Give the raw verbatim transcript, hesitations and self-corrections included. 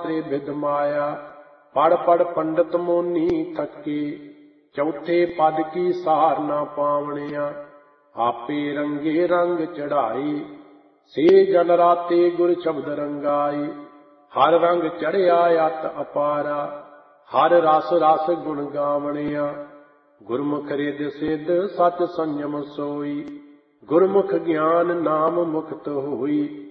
त्रिविध माया। पढ़ पढ़ पंडित मोनी थके, चौथे पद की सार ना पावणिया। आपे रंगे रंग चढ़ाई, से जन राते गुर शब्द रंगाई। हर रंग चढ़िया अत अपारा, हर रस रस गुण गावणिया। गुरमुख रिद सिद्ध सच संयम सोई, गुरमुख ज्ञान नाम मुक्त होई।